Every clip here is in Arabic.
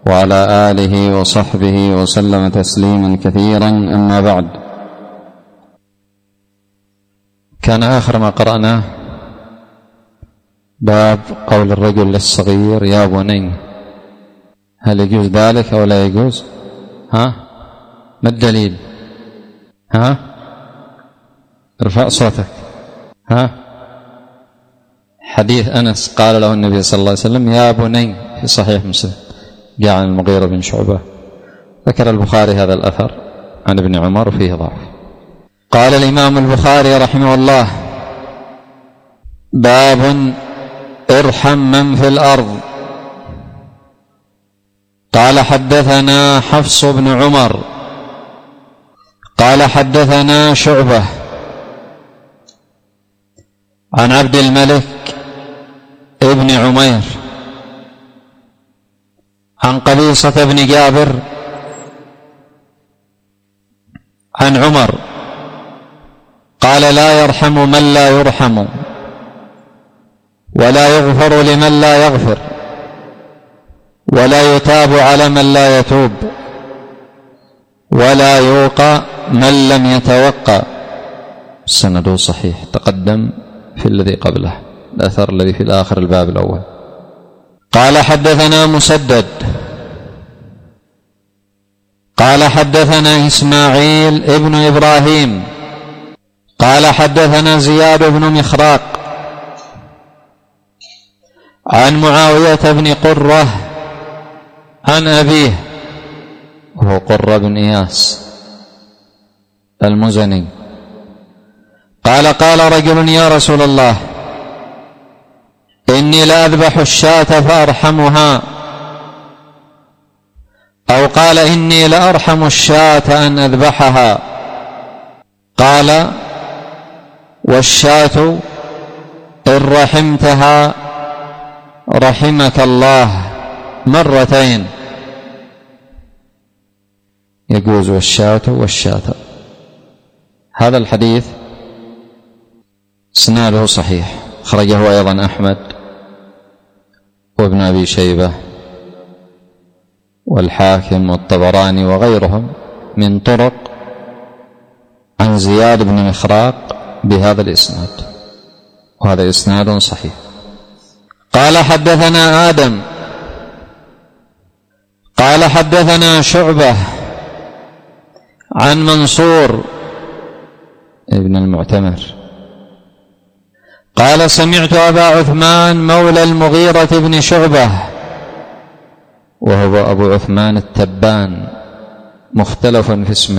وعلى آله وصحبه وسلم تسليما كثيرا. أما بعد، كان آخر ما قرأناه باب قول الرجل للصغير يا بني. هل يجوز ذلك أو لا يجوز؟ ما الدليل؟ ارفع صوتك. حديث أنس قال له النبي صلى الله عليه وسلم يا بني في صحيح مسلم، جاء عن المغيرة بن شعبة. ذكر البخاري هذا الأثر عن ابن عمر فيه ضعف. قال الإمام البخاري رحمه الله: باب ارحم من في الأرض. قال حدثنا حفص بن عمر قال حدثنا شعبة عن عبد الملك ابن عمير عن قبيصة بن جابر عن عمر قال لا يرحم من لا يرحم ولا يغفر لمن لا يغفر ولا يتاب على من لا يتوب ولا يوقى من لم يتوقى. السند صحيح، تقدم في الذي قبله، الأثر الذي في الآخر الباب الأول. قال حدثنا مسدد قال حدثنا إسماعيل ابن إبراهيم قال حدثنا زياد بن مخراق عن معاوية بن قرة عن أبيه وهو قرة بن إياس المزني قال قال رجل يا رسول الله إني لأذبح الشاة فأرحمها، أو قال إني لأرحم الشاة أن أذبحها. قال والشاة إن رحمتها رحمك الله مرتين. يجوز والشاة. هذا الحديث إسناده صحيح، خرجه أيضا أحمد وابن أبي شيبة والحاكم والطبراني وغيرهم من طرق عن زياد بن مخراق بهذا الإسناد، وهذا إسناد صحيح. قال حدثنا آدم قال حدثنا شعبة عن منصور ابن المعتمر قال سمعت أبا عثمان مولى المغيرة بن شعبة وهو أبو عثمان التبان مختلف في اسمه،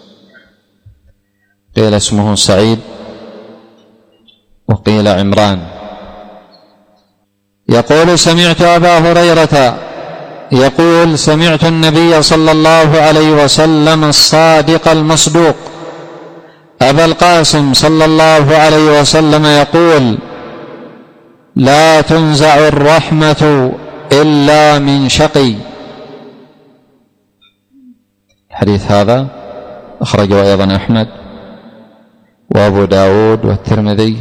قيل اسمه سعيد وقيل عمران، يقول سمعت أبا هريرة يقول سمعت النبي صلى الله عليه وسلم الصادق المصدوق أبا القاسم صلى الله عليه وسلم يقول لا تنزع الرحمة إلا من شقي. الحديث هذا أخرجه أيضا أحمد وأبو داود والترمذي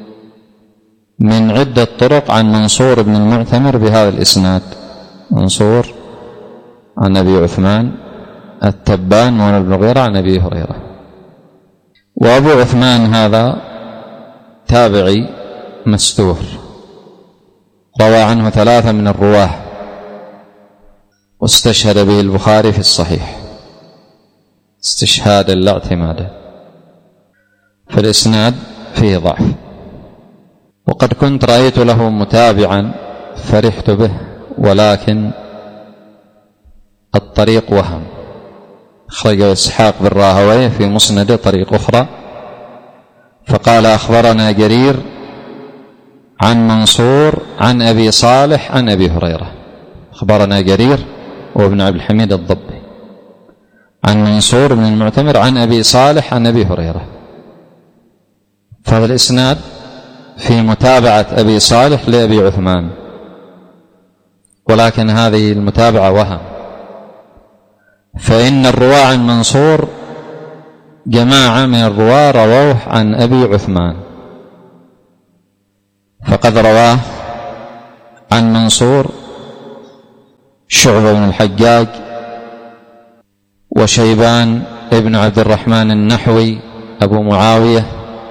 من عدة طرق عن منصور بن المعتمر بهذا الإسناد. منصور عن أبي عثمان التبان مولى المغيرة عن أبي هريرة، وأبو عثمان هذا تابعي مستور، روى عنه 3 من الرواه، واستشهد به البخاري في الصحيح استشهادا لا اعتمادا، فالإسناد فيه ضعف. وقد كنت رأيت له متابعا فرحت به، ولكن الطريق وهم. أخرجه إسحاق بن راهويه في مسند طريق أخرى فقال أخبرنا جرير عن منصور عن أبي صالح عن أبي هريرة. أخبرنا جرير وابن عبد الحميد الضبي عن منصور بن المعتمر عن أبي صالح عن أبي هريرة، فهذا الإسناد في متابعة أبي صالح لأبي عثمان، ولكن هذه المتابعة وهم، فإن الرواة عن منصور جماعة من الرواة رووه عن أبي عثمان، فقد رواه عن منصور شعبة بن الحجاج، وشيبان ابن عبد الرحمن النحوي أبو معاوية،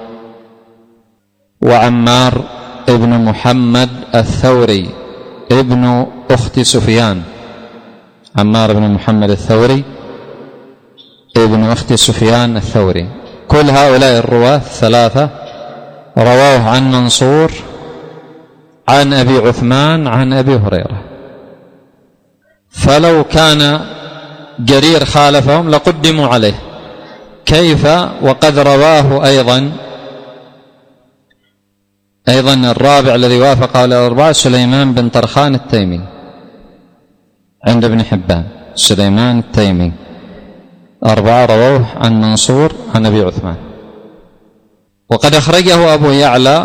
وعمار ابن محمد الثوري ابن أخت سفيان. عمار بن محمد الثوري ابن أخت سفيان الثوري. كل هؤلاء الرواة الثلاثة رواه عن منصور عن أبي عثمان عن أبي هريرة. فلو كان جرير خالفهم لقدموا عليه، كيف وقد رواه أيضا الرابع الذي وافق على الأربعة سليمان بن طرخان التيمي عند ابن حبان. سليمان التيمي 4 رواه عن منصور عن أبي عثمان. وقد أخرجه أبو يعلى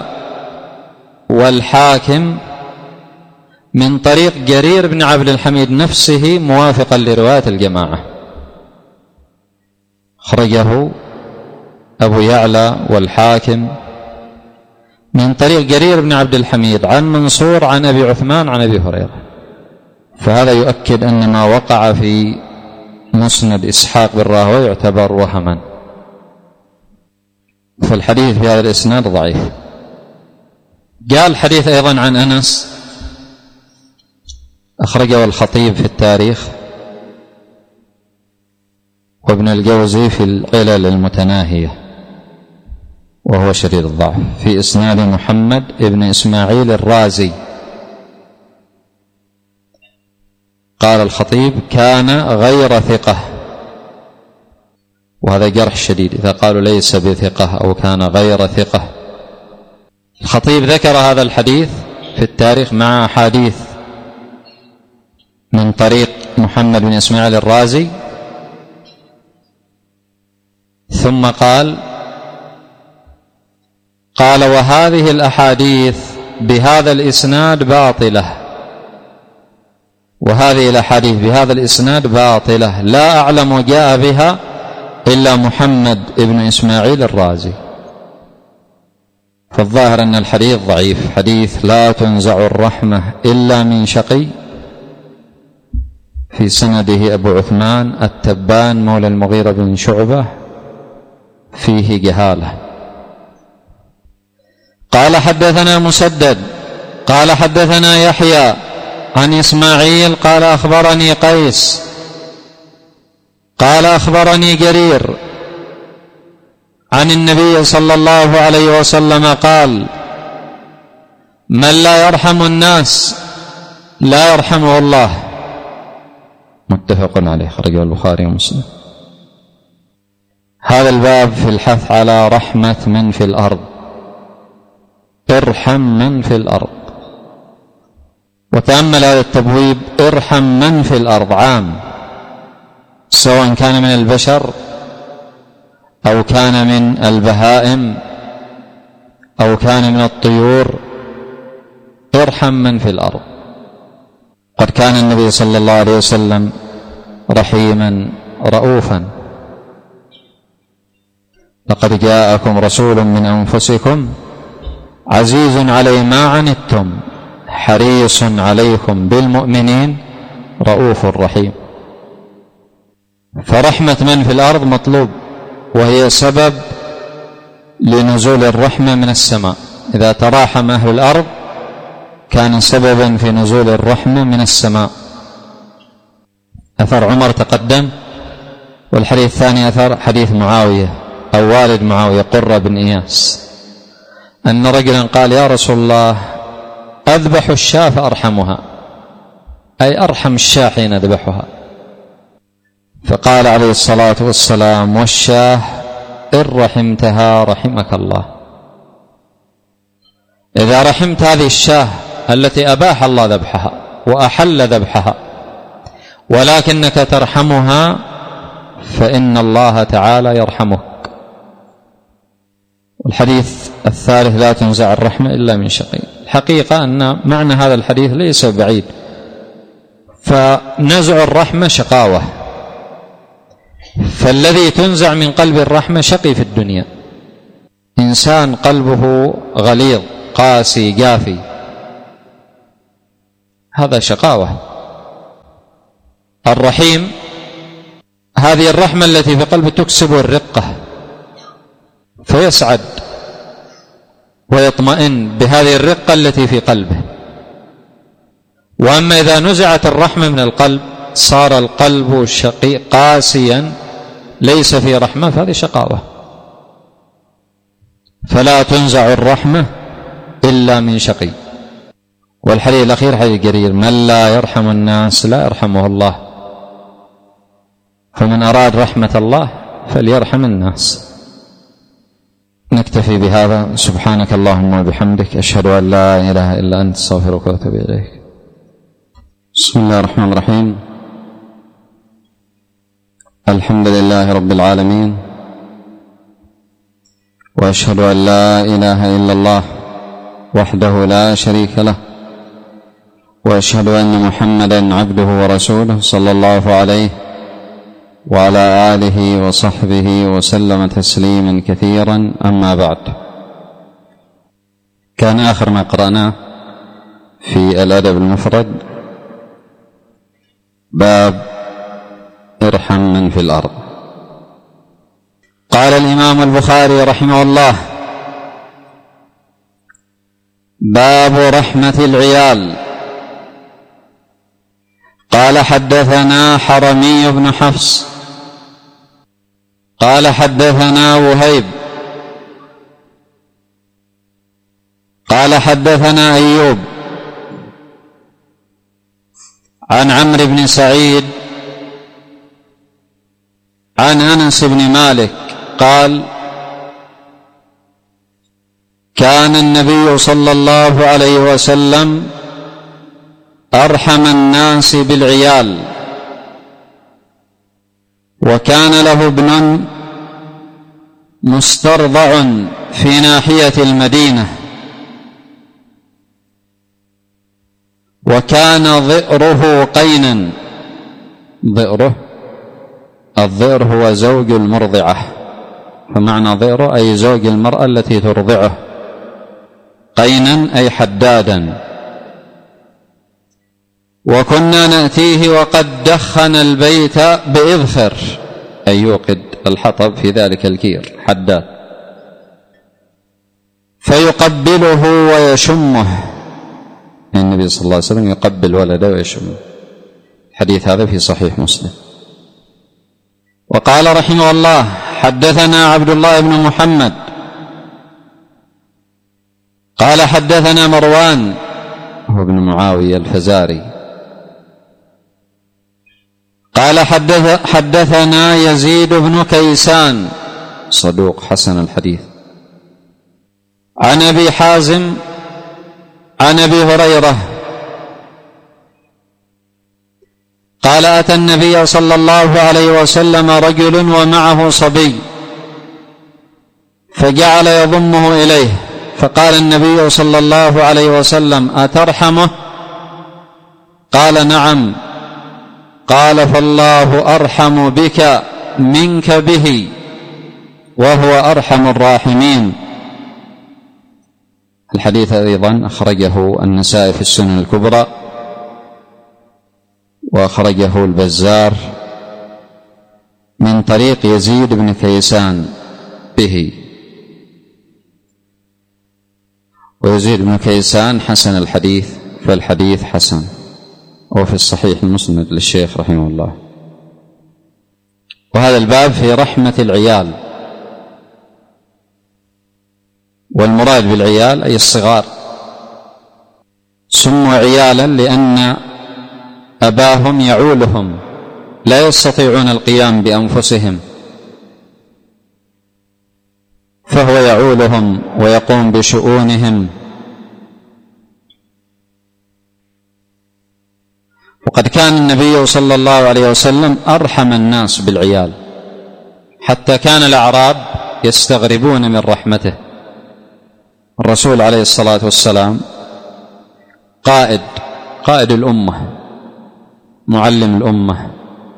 والحاكم من طريق جرير بن عبد الحميد نفسه موافقا لرواية الجماعة. أخرجه أبو يعلى والحاكم من طريق جرير بن عبد الحميد عن منصور عن أبي عثمان عن أبي هريرة. فهذا يؤكد أن ما وقع في مسند إسحاق بن راهويه يعتبر وهما، فالحديث في هذا الإسناد ضعيف. جاء الحديث أيضا عن أنس، أخرجه الخطيب في التاريخ وابن الجوزي في العلل المتناهية، وهو شديد الضعف. في إسناد محمد ابن إسماعيل الرازي. قال الخطيب كان غير ثقة، وهذا جرح شديد إذا قالوا ليس بثقة أو كان غير ثقة. الخطيب ذكر هذا الحديث في التاريخ مع أحاديث من طريق محمد بن إسماعيل الرازي، ثم قال وهذه الأحاديث بهذا الإسناد باطلة، وهذه الأحاديث بهذا الإسناد باطلة، لا أعلم جاء بها إلا محمد بن إسماعيل الرازي. فالظاهر أن الحديث ضعيف، حديث لا تنزع الرحمة إلا من شقي، في سنده أبو عثمان التبان مولى المغيرة بن شعبة، فيه جهالة. قال حدثنا مسدد قال حدثنا يحيى عن إسماعيل قال أخبرني قيس قال أخبرني جرير عن النبي صلى الله عليه وسلم قال من لا يرحم الناس لا يرحمه الله. متفق عليه، خرجه البخاري ومسلم. هذا الباب في الحث على رحمة من في الأرض، ارحم من في الأرض. وتأمل هذا التبويب، ارحم من في الأرض، عام، سواء كان من البشر أو كان من البهائم أو كان من الطيور، ارحم من في الأرض. قد كان النبي صلى الله عليه وسلم رحيما رؤوفا. لقد جاءكم رسول من أنفسكم عزيز عليه ما عنتم حريص عليكم بالمؤمنين رؤوف رحيم. فرحمة من في الأرض مطلوب، وهي سبب لنزول الرحمة من السماء. إذا تراحم أهل الأرض كان سببا في نزول الرحمة من السماء. أثر عمر تقدم، والحديث الثاني أثر حديث معاوية أو والد معاوية قرة بن إياس، أن رجلا قال يا رسول الله أذبح الشاة فأرحمها، أي أرحم الشاة حين أذبحها. فقال عليه الصلاة والسلام والشاة إن رحمتها رحمك الله. إذا رحمت هذه الشاة التي أباح الله ذبحها وأحل ذبحها ولكنك ترحمها فإن الله تعالى يرحمك. الحديث الثالث لا تنزع الرحمة إلا من شقي. الحقيقة أن معنى هذا الحديث ليس بعيد، فنزع الرحمة شقاوة، فالذي تنزع من قلب الرحمة شقي في الدنيا، إنسان قلبه غليظ قاسي جافي، هذا شقاوة. الرحيم هذه الرحمة التي في قلبه تكسب الرقة، فيسعد ويطمئن بهذه الرقة التي في قلبه. وأما إذا نزعت الرحمة من القلب صار القلب قاسيا ليس في رحمة، فهذه شقاوة. فلا تنزع الرحمة إلا من شقي. والحديث الأخير حديث جرير: من لا يرحم الناس لا يرحمه الله. فمن أراد رحمة الله فليرحم الناس. نكتفي بهذا. سبحانك اللهم وبحمدك، أشهد أن لا إله إلا أنت، أستغفرك وأتوب إليك. بسم الله الرحمن الرحيم. الحمد لله رب العالمين، وأشهد أن لا إله إلا الله وحده لا شريك له، وأشهد أن محمدا عبده ورسوله صلى الله عليه وعلى آله وصحبه وسلم تسليما كثيرا. أما بعد، كان آخر ما قرأناه في الأدب المفرد باب ارحم من في الأرض. قال الإمام البخاري رحمه الله: باب رحمة العيال. قال حدثنا حرمي بن حفص قال حدثنا وهيب قال حدثنا أيوب عن عمرو بن سعيد عن أنس بن مالك قال: كان النبي صلى الله عليه وسلم أرحم الناس بالعيال، وكان له ابن مسترضع في ناحية المدينة، وكان ضئره قينا. الضئر هو زوج المرضعة، فمعنى ضئر أي زوج المرأة التي ترضعه، قينا أي حدادا. وكنا نأتيه وقد دخن البيت بإذخر، أي يوقد الحطب في ذلك الكير، حداد، فيقبله ويشمه. النبي صلى الله عليه وسلم يقبل ولده ويشمه. الحديث هذا في صحيح مسلم. وقال رحمه الله: حدثنا عبد الله بن محمد قال حدثنا مروان هو بن معاوية الفزاري قال حدثنا يزيد بن كيسان صدوق حسن الحديث، عن أبي حازم عن أبي هريرة قال: أتى النبي صلى الله عليه وسلم رجل ومعه صبي، فجعل يضمه إليه، فقال النبي صلى الله عليه وسلم: أترحمه؟ قال: نعم. قال: فالله أرحم بك منك به، وهو أرحم الراحمين. الحديث أيضا أخرجه النسائي في السنن الكبرى، وأخرجه البزار من طريق يزيد بن كيسان به. ويزيد بن كيسان حسن الحديث، فالحديث حسن، وفي الصحيح المسند للشيخ رحمه الله. وهذا الباب في رحمة العيال، والمراد بالعيال أي الصغار. سموا عيالا لأن أباهم يعولهم، لا يستطيعون القيام بأنفسهم، فهو يعولهم ويقوم بشؤونهم. وقد كان النبي صلى الله عليه وسلم أرحم الناس بالعيال، حتى كان الأعراب يستغربون من رحمته. الرسول عليه الصلاة والسلام قائد الأمة، معلم الأمة.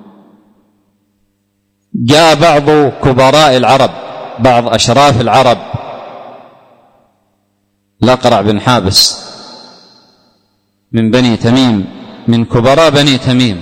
جاء بعض كبراء العرب، بعض أشراف العرب، الأقرع بن حابس من بني تميم، من كبراء بني تميم،